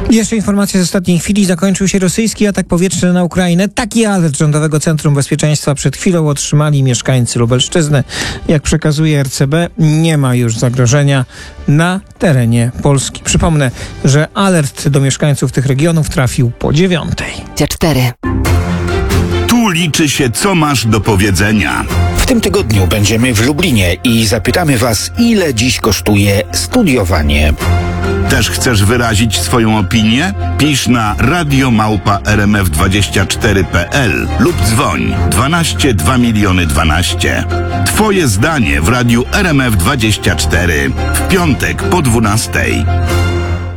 Jeszcze informacja z ostatniej chwili. Zakończył się rosyjski atak powietrzny na Ukrainę. Taki alert Rządowego Centrum Bezpieczeństwa przed chwilą otrzymali mieszkańcy Lubelszczyzny. Jak przekazuje RCB, nie ma już zagrożenia na terenie Polski. Przypomnę, że alert do mieszkańców tych regionów trafił po 9:00. 4. Tu liczy się, co masz do powiedzenia. W tym tygodniu będziemy w Lublinie i zapytamy Was, ile dziś kosztuje studiowanie. Też chcesz wyrazić swoją opinię? Pisz na radio@rmf24.pl lub dzwoń 12 2 miliony 12. Twoje zdanie w radiu RMF24 w piątek po 12:00.